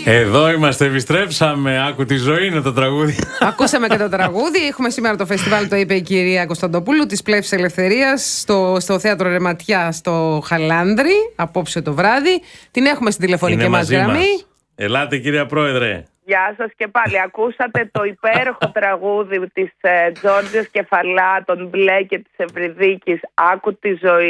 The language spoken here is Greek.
Εδώ είμαστε, επιστρέψαμε. Άκου τη ζωή είναι το τραγούδι. Ακούσαμε και το τραγούδι. Έχουμε σήμερα το φεστιβάλ, το είπε η κυρία Κωνσταντοπούλου, της Πλεύσης Ελευθερίας στο Θέατρο Ρεματιά στο Χαλάνδρι, απόψε το βράδυ. Την έχουμε στην τηλεφωνική μας γραμμή. Ελάτε, κυρία Πρόεδρε. Γεια σας και πάλι. Ακούσατε το υπέροχο τραγούδι της Τζόρτζιας Κεφαλά, των Μπλε και της Ευρυδίκης, Άκου τη ζωή.